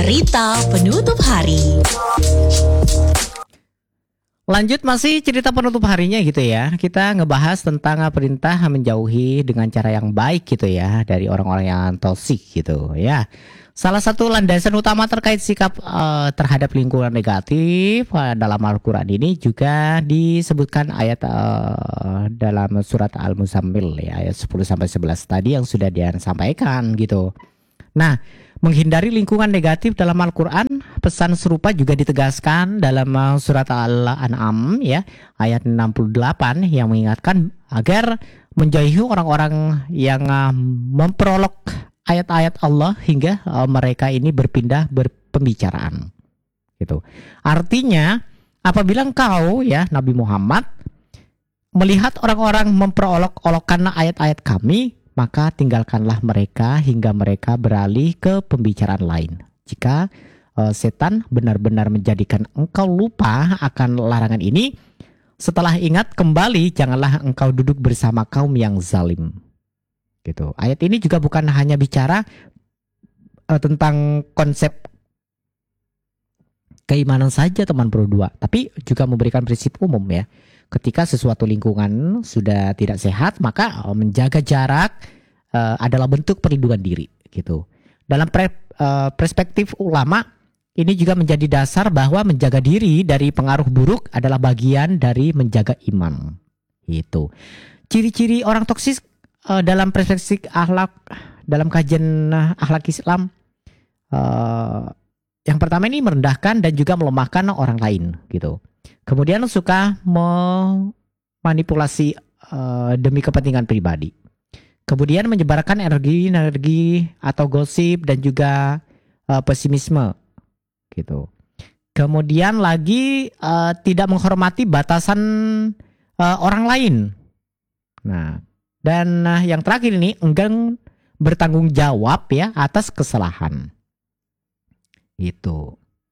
Cerita Penutup Hari. Lanjut masih cerita penutup harinya gitu ya. Kita ngebahas tentang perintah menjauhi dengan cara yang baik gitu ya dari orang-orang yang toksik gitu ya. Salah satu landasan utama terkait sikap terhadap lingkungan negatif dalam Al-Quran ini juga disebutkan ayat dalam surat Al-Muzammil ya, ayat 10-11 tadi yang sudah disampaikan gitu. Nah, menghindari lingkungan negatif dalam Al-Quran, pesan serupa juga ditegaskan dalam surat Al-An'am ya, ayat 68 yang mengingatkan agar menjauhi orang-orang yang memperolok ayat-ayat Allah hingga mereka ini berpindah berpembicaraan. Gitu. Artinya, apabila engkau ya Nabi Muhammad melihat orang-orang memperolok-olokkan ayat-ayat kami, maka tinggalkanlah mereka hingga mereka beralih ke pembicaraan lain. Jika setan benar-benar menjadikan engkau lupa akan larangan ini, setelah ingat kembali janganlah engkau duduk bersama kaum yang zalim. Gitu. Ayat ini juga bukan hanya bicara tentang konsep keimanan saja teman berdua, tapi juga memberikan prinsip umum ya. Ketika sesuatu lingkungan sudah tidak sehat, maka menjaga jarak adalah bentuk perlindungan diri gitu. Dalam perspektif ulama, ini juga menjadi dasar bahwa menjaga diri dari pengaruh buruk adalah bagian dari menjaga iman. Gitu. Ciri-ciri orang toksis dalam perspektif akhlak, dalam kajian akhlak Islam, yang pertama ini merendahkan dan juga melemahkan orang lain gitu. Kemudian suka memanipulasi demi kepentingan pribadi. Kemudian menyebarkan energi atau gosip dan juga pesimisme gitu. Kemudian lagi tidak menghormati batasan orang lain. Nah, dan yang terakhir ini enggan bertanggung jawab ya atas kesalahan. Itu.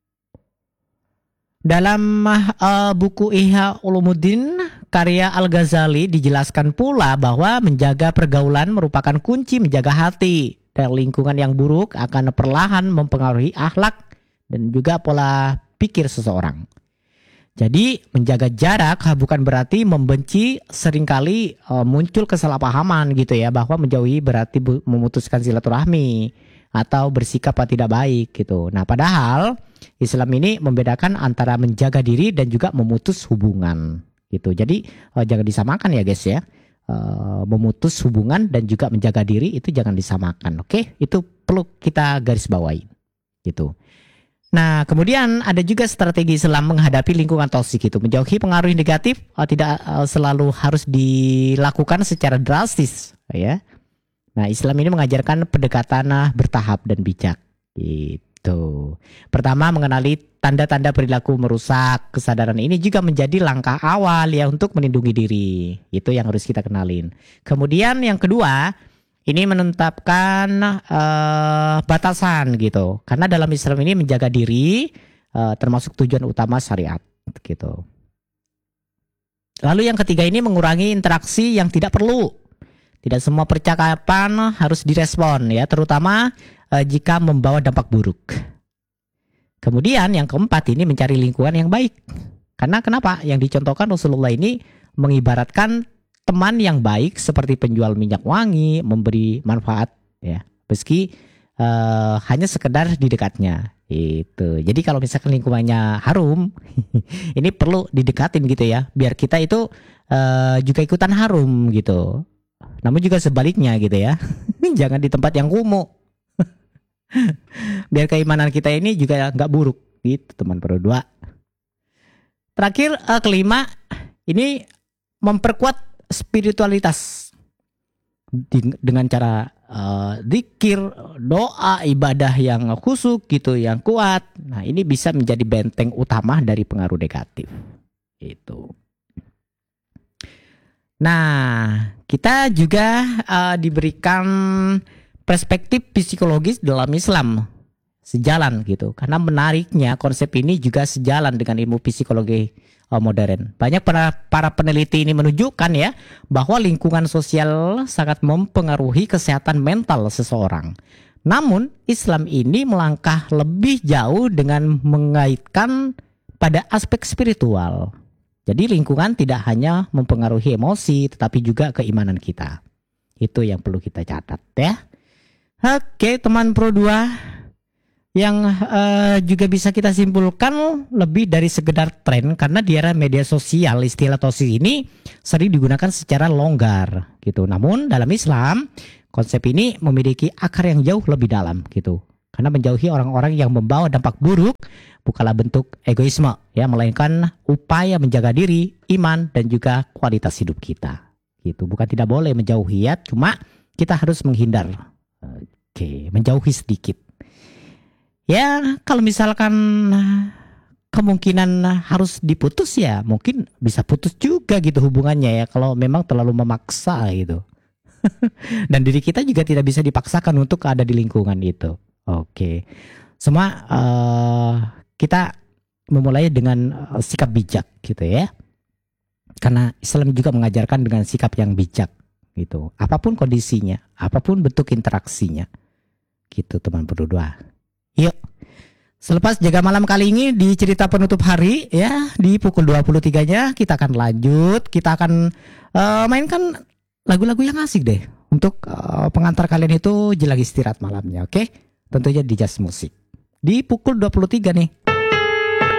Dalam buku Ihya Ulumuddin karya Al-Ghazali dijelaskan pula bahwa menjaga pergaulan merupakan kunci menjaga hati dan lingkungan yang buruk akan perlahan mempengaruhi akhlak dan juga pola pikir seseorang. Jadi menjaga jarak bukan berarti membenci, seringkali muncul kesalahpahaman gitu ya, bahwa menjauhi berarti memutuskan silaturahmi atau bersikap tidak baik gitu. Nah, padahal Islam ini membedakan antara menjaga diri dan juga memutus hubungan gitu. Jadi jangan disamakan ya guys ya. Memutus hubungan dan juga menjaga diri itu jangan disamakan. Oke, itu perlu kita garis bawahi gitu. Nah, kemudian ada juga strategi Islam menghadapi lingkungan toksik itu. Menjauhi pengaruh negatif tidak selalu harus dilakukan secara drastis ya. Nah, Islam ini mengajarkan pendekatan bertahap dan bijak. Gitu. Pertama, mengenali tanda-tanda perilaku merusak. Kesadaran ini juga menjadi langkah awal ya untuk melindungi diri. Itu yang harus kita kenalin. Kemudian yang kedua, ini menetapkan batasan gitu. Karena dalam Islam ini menjaga diri termasuk tujuan utama syariat gitu. Lalu yang ketiga ini mengurangi interaksi yang tidak perlu. Tidak semua percakapan harus direspon ya, terutama jika membawa dampak buruk. Kemudian yang keempat ini mencari lingkungan yang baik. Karena kenapa? Yang dicontohkan Rasulullah ini mengibaratkan teman yang baik seperti penjual minyak wangi, memberi manfaat ya, meski hanya sekedar di dekatnya. Itu. Jadi kalau misalkan lingkungannya harum, ini perlu didekatin gitu ya, biar kita itu juga ikutan harum gitu. Namun juga sebaliknya gitu ya. Jangan di tempat yang kumuh. Biar keimanan kita ini juga nggak buruk gitu teman berdua. Terakhir kelima, ini memperkuat spiritualitas dengan cara zikir, doa, ibadah yang khusyuk gitu, yang kuat. Nah, ini bisa menjadi benteng utama dari pengaruh negatif. Itu. Nah, kita juga diberikan perspektif psikologis dalam Islam sejalan gitu. Karena menariknya konsep ini juga sejalan dengan ilmu psikologi modern. Banyak para peneliti ini menunjukkan ya bahwa lingkungan sosial sangat mempengaruhi kesehatan mental seseorang. Namun Islam ini melangkah lebih jauh dengan mengaitkan pada aspek spiritual. Jadi lingkungan tidak hanya mempengaruhi emosi tetapi juga keimanan kita. Itu yang perlu kita catat ya. Oke teman Pro 2, yang juga bisa kita simpulkan lebih dari sekedar tren, karena di era media sosial istilah toksik ini sering digunakan secara longgar gitu. Namun dalam Islam konsep ini memiliki akar yang jauh lebih dalam gitu. Karena menjauhi orang-orang yang membawa dampak buruk bukanlah bentuk egoisme ya, melainkan upaya menjaga diri, iman dan juga kualitas hidup kita. Gitu. Bukan tidak boleh menjauhi ya, cuma kita harus menghindar. Oke, menjauhi sedikit. Ya, kalau misalkan kemungkinan harus diputus ya mungkin bisa putus juga gitu hubungannya ya, kalau memang terlalu memaksa gitu. Dan diri kita juga tidak bisa dipaksakan untuk ada di lingkungan itu. Oke. Semua kita memulai dengan sikap bijak gitu ya. Karena Islam juga mengajarkan dengan sikap yang bijak gitu. Apapun kondisinya, apapun bentuk interaksinya. Gitu teman berdua. Yuk, selepas jaga malam kali ini di cerita penutup hari ya, di pukul 23-nya kita akan lanjut. Kita akan mainkan lagu-lagu yang asik deh untuk pengantar kalian itu jelang istirahat malamnya, oke? Tentunya di Just Musik di pukul 23 nih.